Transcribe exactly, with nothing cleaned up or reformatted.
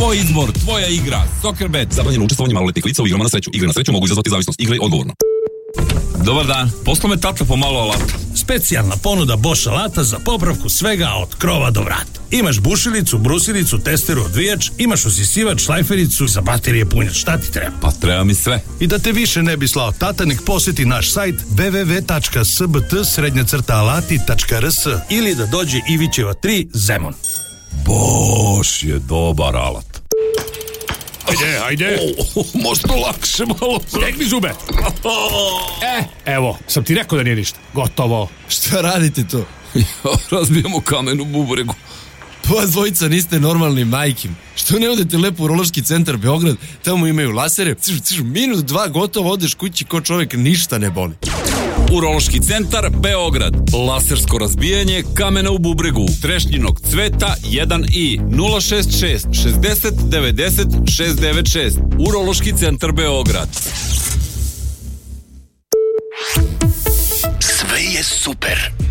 Tvoj izbor, tvoja igra. Soccerbet. Zabranjeno učestvovanje maloletnih lica u igrama na sreću. Igre na sreću mogu izazvati zavisnost. Igraj odgovorno. Dobar dan, pošlo me tata po malo alata. Specijalna ponuda Bosch alata za popravku svega od krova do vrata. Imaš bušilicu, brusilicu, testeru, odvijač, imaš usisivač, šlajfericu, za baterije punjač. Šta ti treba? Pa treba mi sve. I da te više ne bi slao tata, nek posjeti naš sajt w w w tačka s b t srednja crta alati tačka r s ili da dođe Ivićeva tri Zemun. Bosch je dobar alat. Ajde, ajde. Oh, možda lakše malo. Stegni zube. E, evo, sam ti rekao da nije ništa. Gotovo. Šta radite to? Razbijamo kamenu bubregu. Pa dvojica niste normalni, majkim. Što ne odete lepo u Urološki centar Beograd, tamo imaju lasere, ciš, ciš, minut, dva, gotovo, odeš kući ko čovjek, ništa ne boli. Urološki centar Beograd. Lasersko razbijanje kamena u bubregu. Trešnjinog cveta jedan i nula šest šest šezdeset devedeset šest devet šest. Urološki centar Beograd. Sve je super.